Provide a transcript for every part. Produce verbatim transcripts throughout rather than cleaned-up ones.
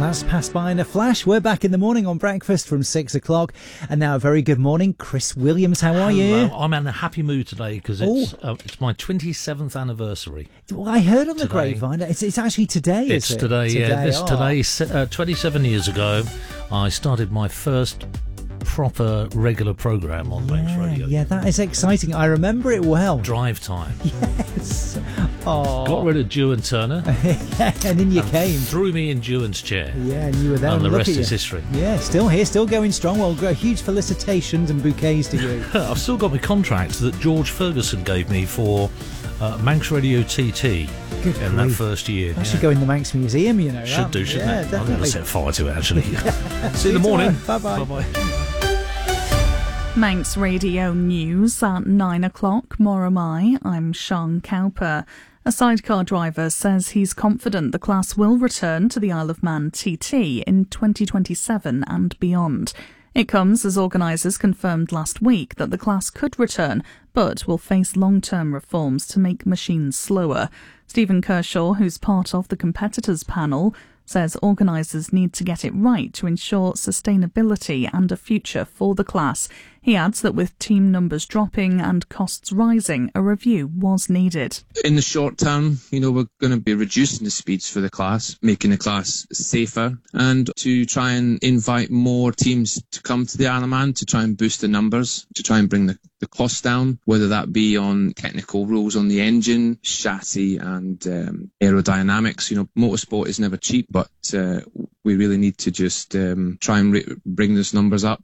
That's passed by in a flash. We're back in the morning on breakfast from six o'clock. And now a very good morning, Chris Williams. How are Hello. you? I'm in a happy mood today because it's uh, it's my twenty-seventh anniversary. Well, I heard on the Today. grapevine. It's, it's actually today, It's is it? today, yeah. This oh. today, uh, twenty-seven years ago, I started my first proper regular programme on Manx Yeah, Radio. yeah, that is exciting. I remember it well. Drive Time. Yes. Oh. Got rid of Dewan Turner. Yeah, and in you and came. Threw me in Dewan's chair. Yeah, and you were there. And the look rest at is you. history. Yeah, still here, still going strong. Well, huge felicitations and bouquets to you. I've still got my contract that George Ferguson gave me for uh, Manx Radio T T Good in that grief. first year. That Yeah. should go in the Manx Museum, you know. Should that. do, shouldn't yeah, it? I'm going definitely. to set fire to it, actually. See you See in the morning. tomorrow. Bye-bye. Bye-bye. Manx Radio News at nine o'clock. Moromai, I'm Sean Cowper. A sidecar driver says he's confident the class will return to the Isle of Man T T in twenty twenty-seven and beyond. It comes as organisers confirmed last week that the class could return, but will face long-term reforms to make machines slower. Stephen Kershaw, who's part of the competitors panel, says organisers need to get it right to ensure sustainability and a future for the class. He adds that with team numbers dropping and costs rising, a review was needed. In the short term, you know, we're going to be reducing the speeds for the class, making the class safer, and to try and invite more teams to come to the Isle of Man to try and boost the numbers, to try and bring the, the costs down, whether that be on technical rules on the engine, chassis and um, aerodynamics. You know, motorsport is never cheap, but uh, we really need to just um, try and re- bring those numbers up.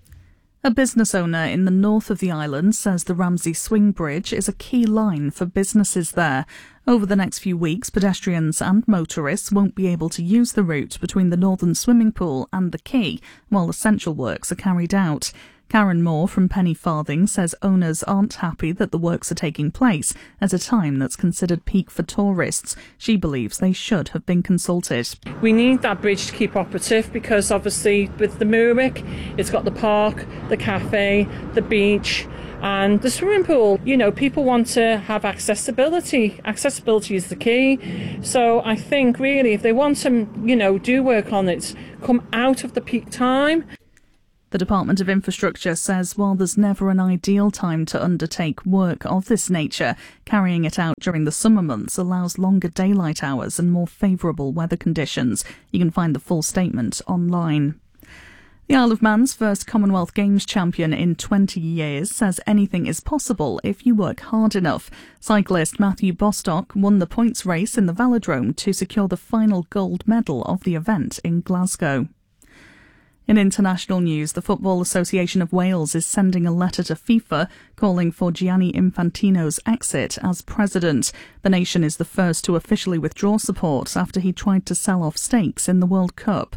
A business owner in the north of the island says the Ramsey Swing Bridge is a key line for businesses there. Over the next few weeks, pedestrians and motorists won't be able to use the route between the northern swimming pool and the quay while essential works are carried out. Karen Moore from Penny Farthing says owners aren't happy that the works are taking place at a time that's considered peak for tourists. She believes they should have been consulted. We need that bridge to keep operative because obviously with the Murick, it's got the park, the cafe, the beach and the swimming pool. You know, people want to have accessibility. Accessibility is the key. So I think really if they want to, you know, do work on it, come out of the peak time. The Department of Infrastructure says while there's never an ideal time to undertake work of this nature, carrying it out during the summer months allows longer daylight hours and more favourable weather conditions. You can find the full statement online. The Isle of Man's first Commonwealth Games champion in twenty years says anything is possible if you work hard enough. Cyclist Matthew Bostock won the points race in the Velodrome to secure the final gold medal of the event in Glasgow. In international news, the Football Association of Wales is sending a letter to FIFA calling for Gianni Infantino's exit as president. The nation is the first to officially withdraw support after he tried to sell off stakes in the World Cup.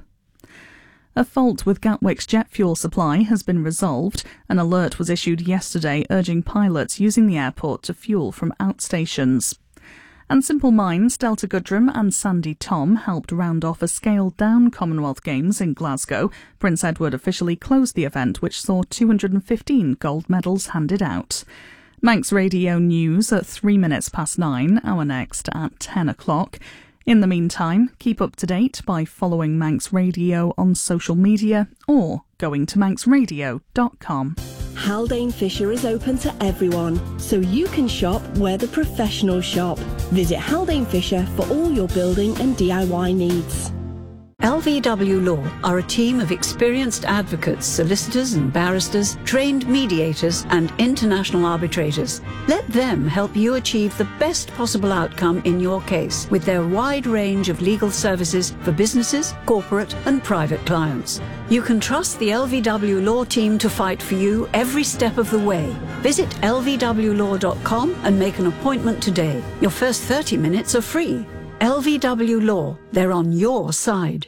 A fault with Gatwick's jet fuel supply has been resolved. An alert was issued yesterday urging pilots using the airport to fuel from outstations. And Simple Minds, Delta Goodrem and Sandy Tom helped round off a scaled-down Commonwealth Games in Glasgow. Prince Edward officially closed the event, which saw two hundred fifteen gold medals handed out. Manx Radio News at three minutes past nine, our next at ten o'clock. In the meantime, keep up to date by following Manx Radio on social media or going to manx radio dot com. Haldane Fisher is open to everyone, so you can shop where the professionals shop. Visit Haldane Fisher for all your building and D I Y needs. L V W Law are a team of experienced advocates, solicitors and barristers, trained mediators and international arbitrators. Let them help you achieve the best possible outcome in your case with their wide range of legal services for businesses, corporate and private clients. You can trust the L V W Law team to fight for you every step of the way. Visit L V W law dot com and make an appointment today. Your first thirty minutes are free. L V W Law, they're on your side.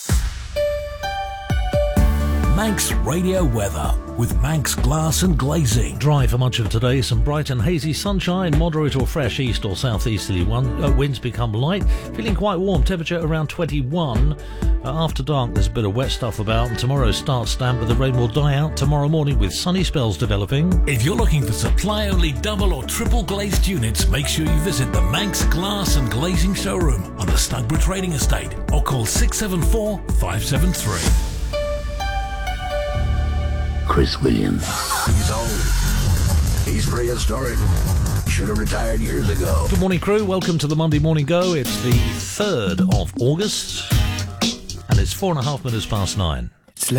Manx Radio weather with Manx Glass and Glazing. Dry for much of today, some bright and hazy sunshine, moderate or fresh east or southeasterly one. Uh, winds become light, feeling quite warm, temperature around twenty-one. After dark, there's a bit of wet stuff about, and tomorrow starts damp, but the rain will die out tomorrow morning with sunny spells developing. If you're looking for supply-only double or triple glazed units, make sure you visit the Manx Glass and Glazing Showroom on the Stugborough Trading Estate, or call six seven four, five seven three. Chris Williams. He's old. He's prehistoric. Should have retired years ago. Good morning, crew. Welcome to the Monday Morning Go. It's the third of August, and it's four and a half minutes past nine.